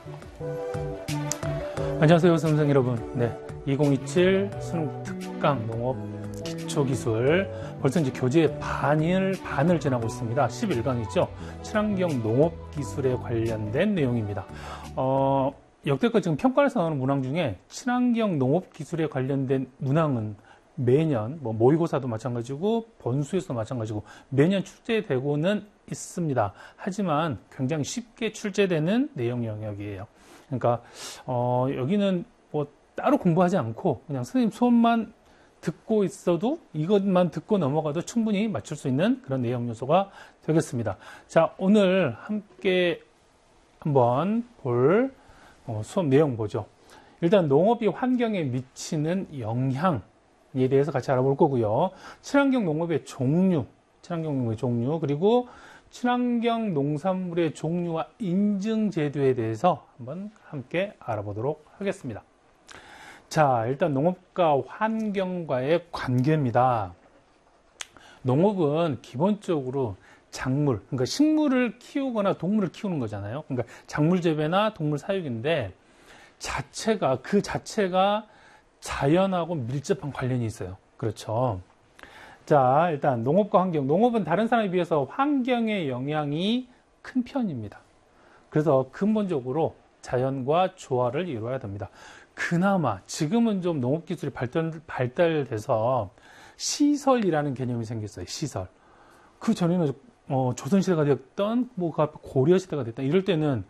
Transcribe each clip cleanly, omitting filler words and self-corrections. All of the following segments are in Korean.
안녕하세요, 수험생 여러분. 2027 수능 특강 농업 기초기술 벌써 이제 교재 반을 지나고 있습니다. 11강이죠. 친환경 농업 기술에 관련된 내용입니다. 역대껏 지금 평가에서 나오는 문항 중에 친환경 농업 기술에 관련된 문항은 매년 모의고사도 마찬가지고 본수에서도 마찬가지고 매년 출제되고는 있습니다. 하지만 굉장히 쉽게 출제되는 내용 영역이에요. 그러니까 여기는 따로 공부하지 않고 그냥 선생님 수업만 듣고 있어도 이것만 듣고 넘어가도 충분히 맞출 수 있는 그런 내용 요소가 되겠습니다. 자, 오늘 함께 한번 볼 수업 내용 보죠. 일단 농업이 환경에 미치는 영향에 대해서 같이 알아볼 거고요. 친환경 농업의 종류, 그리고 친환경 농산물의 종류와 인증 제도에 대해서 한번 함께 알아보도록 하겠습니다. 자, 일단 농업과 환경과의 관계입니다. 농업은 기본적으로 작물, 그러니까 식물을 키우거나 동물을 키우는 거잖아요. 그러니까 작물 재배나 동물 사육인데 그 자체가 자연하고 밀접한 관련이 있어요. 그렇죠. 자, 일단 농업과 환경. 농업은 다른 산업에 비해서 환경의 영향이 큰 편입니다. 그래서 근본적으로 자연과 조화를 이루어야 됩니다. 그나마 지금은 좀 농업기술이 발달돼서 시설이라는 개념이 생겼어요. 시설. 그 전에는 조선시대가 됐던 그 앞에 고려시대가 됐던 이럴 때는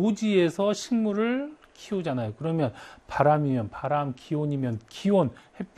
노지에서 식물을 키우잖아요. 그러면 바람이면 바람, 기온이면 기온,